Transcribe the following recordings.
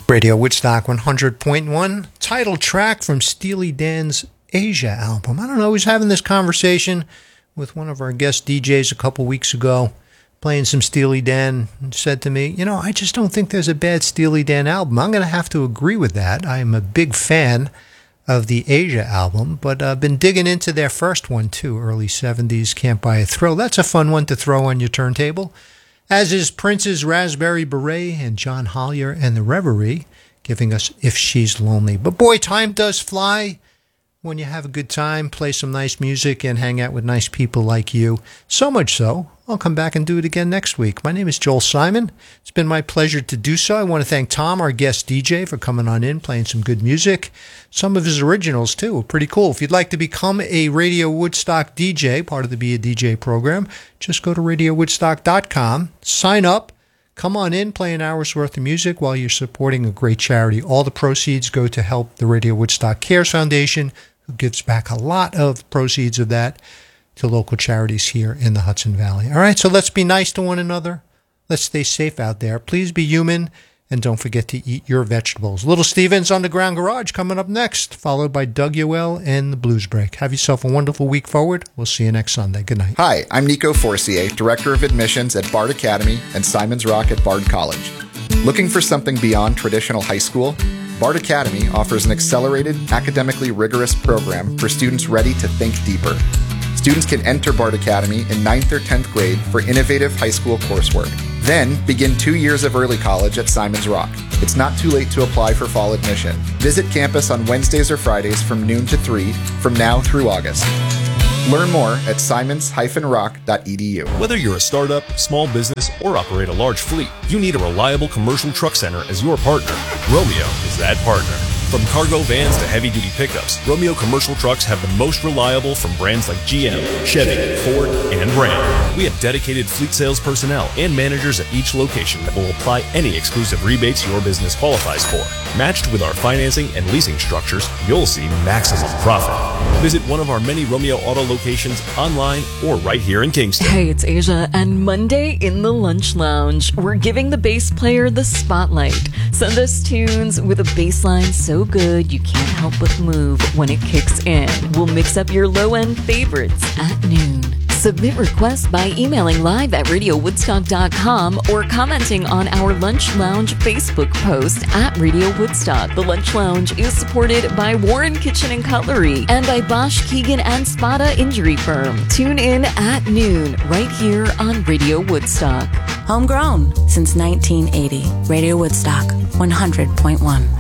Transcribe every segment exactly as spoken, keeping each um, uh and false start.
Radio Woodstock one hundred point one, title track from Steely Dan's Asia album. I don't know, I was having this conversation with one of our guest D Js a couple weeks ago, playing some Steely Dan, and said to me, you know, I just don't think there's a bad Steely Dan album. I'm going to have to agree with that. I'm a big fan of the Asia album, but I've uh, been digging into their first one too, early seventies, Can't Buy a Thrill. That's a fun one to throw on your turntable. As is Prince's Raspberry Beret and John Hollier and the Reverie, giving us If She's Lonely. But boy, time does fly when you have a good time, play some nice music, and hang out with nice people like you. So much so, I'll come back and do it again next week. My name is Joel Simon. It's been my pleasure to do so. I want to thank Tom, our guest D J, for coming on in, playing some good music. Some of his originals, too, are pretty cool. If you'd like to become a Radio Woodstock D J, part of the Be a D J program, just go to radio woodstock dot com, sign up, come on in, play an hour's worth of music while you're supporting a great charity. All the proceeds go to help the Radio Woodstock Cares Foundation, who gives back a lot of proceeds of that to local charities here in the Hudson Valley. All right, so let's be nice to one another. Let's stay safe out there. Please be human, and don't forget to eat your vegetables. Little Steven's Underground Garage coming up next, followed by Doug Yoel and the Blues Break. Have yourself a wonderful week forward. We'll see you next Sunday. Good night. Hi, I'm Nico Forcier, Director of Admissions at Bard Academy and Simon's Rock at Bard College. Looking for something beyond traditional high school? Bard Academy offers an accelerated, academically rigorous program for students ready to think deeper. Students can enter Bard Academy in ninth or tenth grade for innovative high school coursework. Then begin two years of early college at Simon's Rock. It's not too late to apply for fall admission. Visit campus on Wednesdays or Fridays from noon to three from now through August. Learn more at simons dash rock dot e d u. Whether you're a startup, small business, or operate a large fleet, you need a reliable commercial truck center as your partner. Romeo is that partner. From cargo vans to heavy-duty pickups, Romeo Commercial Trucks have the most reliable from brands like G M, Chevy, Ford, and Ram. We have dedicated fleet sales personnel and managers at each location that will apply any exclusive rebates your business qualifies for. Matched with our financing and leasing structures, you'll see maximum profit. Visit one of our many Romeo Auto locations online or right here in Kingston. Hey, it's Asia, and Monday in the Lunch Lounge, we're giving the bass player the spotlight. Send us tunes with a bass line so good you can't help but move when it kicks in. We'll mix up your low-end favorites at noon. Submit requests by emailing live at radio woodstock dot com or commenting on our Lunch Lounge Facebook post at Radio Woodstock. The Lunch Lounge is supported by Warren Kitchen and Cutlery and by Bosch, Keegan and Spada Injury Firm. Tune in at noon right here on Radio Woodstock. Homegrown since nineteen eighty. Radio Woodstock one hundred point one.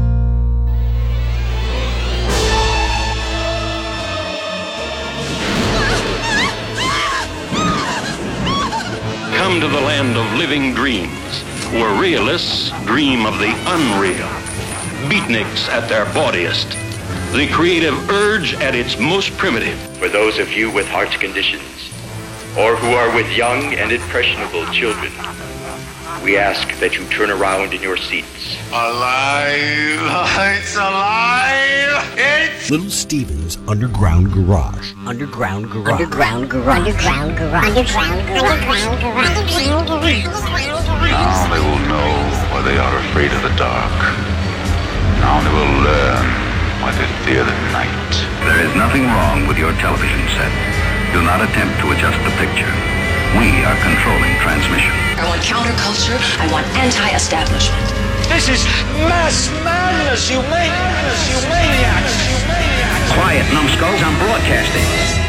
Come to the land of living dreams, where realists dream of the unreal, beatniks at their bawdiest, the creative urge at its most primitive. For those of you with heart conditions, or who are with young and impressionable children, we ask that you turn around in your seats. Alive! It's alive! It's Little Steven's Underground Garage. Underground Garage. Underground Garage. Underground Garage. Underground Garage. Underground Garage. Now they will know why they are afraid of the dark. Now they will learn why they fear the night. There is nothing wrong with your television set. Do not attempt to adjust the picture. We are controlling transmission. I want counterculture. I want anti-establishment. This is mass madness, you maniacs, you maniacs, you maniacs. Quiet, numbskulls, I'm broadcasting.